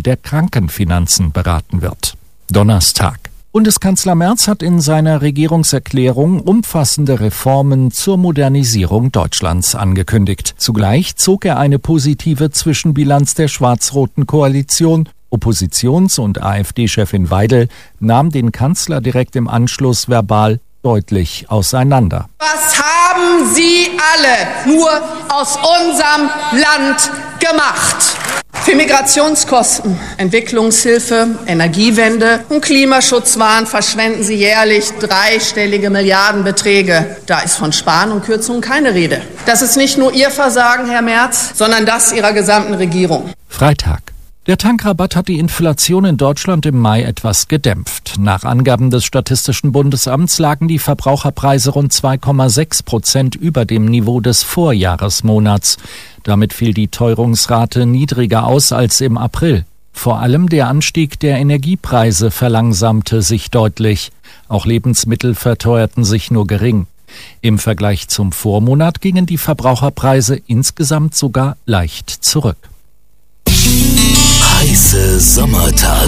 der Krankenfinanzen beraten wird. Donnerstag. Bundeskanzler Merz hat in seiner Regierungserklärung umfassende Reformen zur Modernisierung Deutschlands angekündigt. Zugleich zog er eine positive Zwischenbilanz der schwarz-roten Koalition. Oppositions- und AfD-Chefin Weidel nahm den Kanzler direkt im Anschluss verbal deutlich auseinander. Was haben Sie alle nur aus unserem Land gemacht? Für Migrationskosten, Entwicklungshilfe, Energiewende und Klimaschutzwahn verschwenden Sie jährlich dreistellige Milliardenbeträge. Da ist von Sparen und Kürzungen keine Rede. Das ist nicht nur Ihr Versagen, Herr Merz, sondern das Ihrer gesamten Regierung. Freitag. Der Tankrabatt hat die Inflation in Deutschland im Mai etwas gedämpft. Nach Angaben des Statistischen Bundesamts lagen die Verbraucherpreise rund 2,6% über dem Niveau des Vorjahresmonats. Damit fiel die Teuerungsrate niedriger aus als im April. Vor allem der Anstieg der Energiepreise verlangsamte sich deutlich. Auch Lebensmittel verteuerten sich nur gering. Im Vergleich zum Vormonat gingen die Verbraucherpreise insgesamt sogar leicht zurück. Heiße Sommertage.